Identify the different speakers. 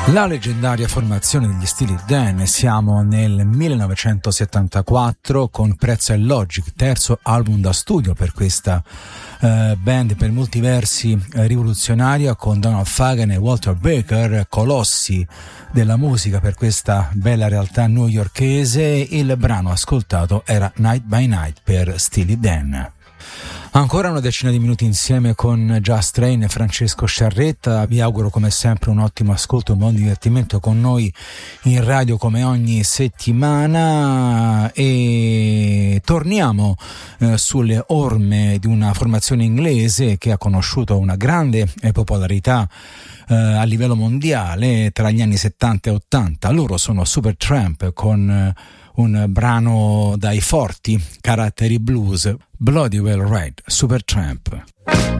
Speaker 1: La leggendaria formazione degli Steely Dan, siamo nel 1974 con Prezzo e Logic, terzo album da studio per questa band per molti versi rivoluzionaria, con Donald Fagen e Walter Baker, colossi della musica per questa bella realtà newyorkese. Il brano ascoltato era Night by Night per Steely Dan. Ancora una decina di minuti insieme con Just Train e Francesco Sciarretta. Vi auguro come sempre un ottimo ascolto, un buon divertimento con noi in radio come ogni settimana, e torniamo sulle orme di una formazione inglese che ha conosciuto una grande popolarità a livello mondiale tra gli anni 70 e 80. Loro sono Supertramp con un brano dai forti caratteri blues, Bloody Well Red, Supertramp.